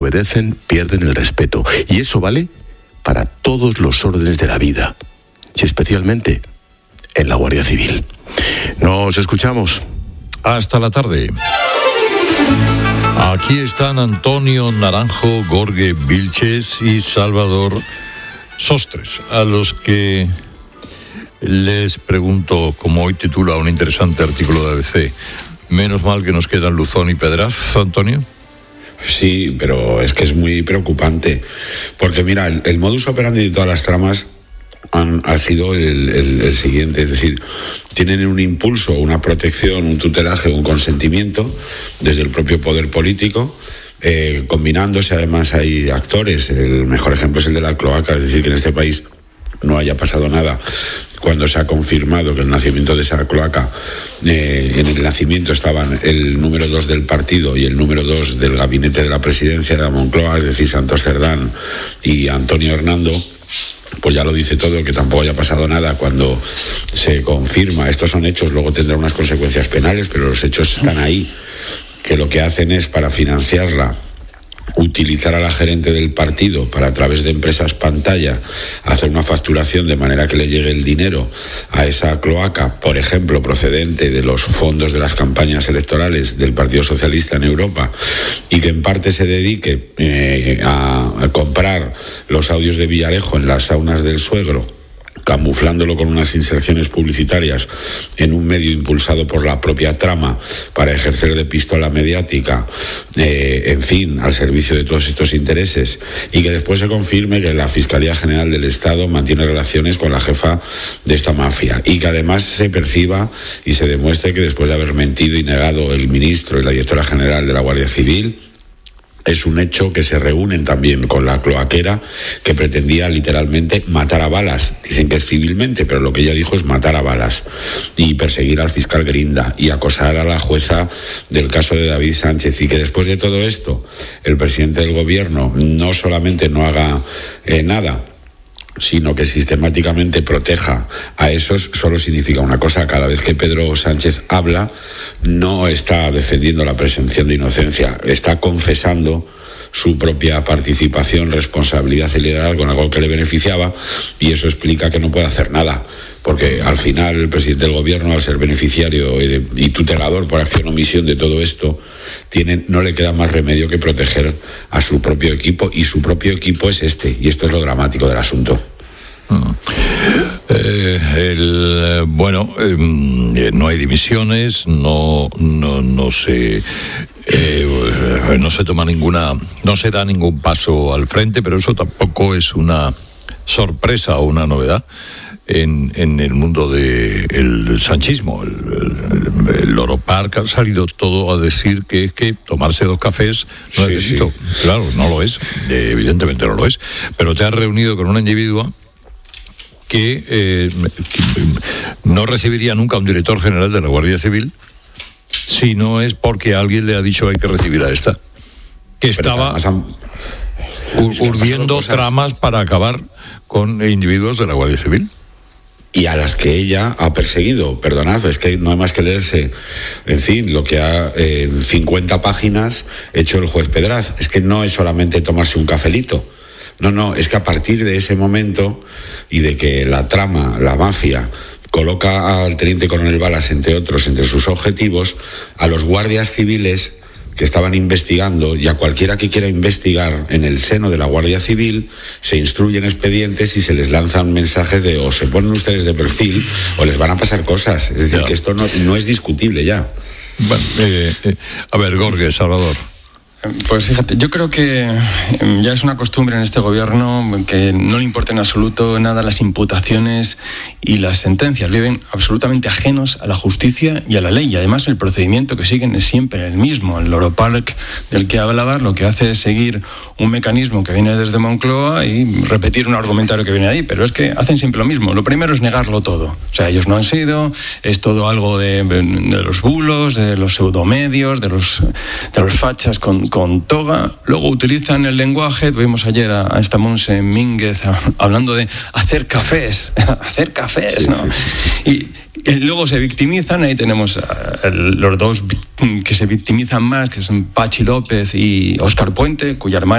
obedecen pierden el respeto. Y eso vale para todos los órdenes de la vida. Y especialmente en la Guardia Civil. Nos escuchamos. Hasta la tarde. Aquí están Antonio Naranjo, Jorge Vilches y Salvador Sostres, a los que les pregunto, como hoy titula un interesante artículo de ABC, menos mal que nos quedan Luzón y Pedraz, Antonio. Sí, pero es que es muy preocupante, porque mira, el modus operandi de todas las tramas ha sido el siguiente, es decir, tienen un impulso, una protección, un tutelaje, un consentimiento desde el propio poder político, combinándose. Además hay actores, el mejor ejemplo es el de la cloaca, es decir, que en este país no haya pasado nada cuando se ha confirmado que el nacimiento de esa cloaca, en el nacimiento estaban el número 2 del partido y el número 2 del gabinete de la presidencia de la Moncloa, es decir, Santos Cerdán y Antonio Hernando. Pues ya lo dice todo, que tampoco haya pasado nada cuando se confirma. Estos son hechos, luego tendrán unas consecuencias penales, pero los hechos están ahí, que lo que hacen es, para financiarla, utilizar a la gerente del partido para, a través de empresas pantalla, hacer una facturación de manera que le llegue el dinero a esa cloaca, por ejemplo, procedente de los fondos de las campañas electorales del Partido Socialista en Europa, y que en parte se dedique a comprar los audios de Villarejo en las saunas del suegro, camuflándolo con unas inserciones publicitarias en un medio impulsado por la propia trama para ejercer de pistola mediática, en fin, al servicio de todos estos intereses, y que después se confirme que la Fiscalía General del Estado mantiene relaciones con la jefa de esta mafia, y que además se perciba y se demuestre que después de haber mentido y negado el ministro y la directora general de la Guardia Civil, es un hecho que se reúnen también con la cloaquera, que pretendía literalmente matar a balas. Dicen que es civilmente, pero lo que ella dijo es matar a balas, y perseguir al fiscal Grinda y acosar a la jueza del caso de David Sánchez. Y que después de todo esto el presidente del gobierno no solamente no haga nada, sino que sistemáticamente proteja a esos, solo significa una cosa: cada vez que Pedro Sánchez habla, no está defendiendo la presunción de inocencia, está confesando su propia participación, responsabilidad y liderazgo en algo que le beneficiaba, y eso explica que no puede hacer nada, porque al final el presidente del gobierno, al ser beneficiario y tutelador por acción o omisión de todo esto, no le queda más remedio que proteger a su propio equipo, y su propio equipo es este, y esto es lo dramático del asunto. No hay dimisiones, no se toma no se da ningún paso al frente, pero eso tampoco es una sorpresa o una novedad en el mundo del sanchismo. El Loro Park ha salido todo a decir que es que tomarse 2 cafés no es delito. Sí. Claro, no lo es, evidentemente no lo es, pero te has reunido con una individua que no recibiría nunca a un director general de la Guardia Civil si no es porque alguien le ha dicho hay que recibir a esta, que estaba urdiendo tramas para acabar con individuos de la Guardia Civil. Y a las que ella ha perseguido. Perdonad, es que no hay más que leerse, en fin, lo que ha en 50 páginas hecho el juez Pedraz. Es que no es solamente tomarse un cafelito. No, es que a partir de ese momento, y de que la trama, la mafia, coloca al teniente coronel Balas, entre otros, entre sus objetivos, a los guardias civiles que estaban investigando, y a cualquiera que quiera investigar en el seno de la Guardia Civil, se instruyen expedientes y se les lanzan mensajes de o se ponen ustedes de perfil o les van a pasar cosas. Es decir, que esto no es discutible ya. Bueno, a ver, Jorge, Salvador. Pues fíjate, yo creo que ya es una costumbre en este gobierno que no le importa en absoluto nada las imputaciones y las sentencias. Viven absolutamente ajenos a la justicia y a la ley, y además el procedimiento que siguen es siempre el mismo. El Loro Park del que hablabas lo que hace es seguir un mecanismo que viene desde Moncloa y repetir un argumentario que viene de ahí, pero es que hacen siempre lo mismo. Lo primero es negarlo todo. O sea, ellos no han sido, es todo algo de los bulos, de los pseudomedios, de los fachas con con toga, luego utilizan el lenguaje. Tuvimos ayer a esta Monse Mínguez hablando de hacer cafés, Sí, ¿no? sí. Y luego se victimizan. Ahí tenemos los dos que se victimizan más, que son Pachi López y Óscar Puente, cuya hermana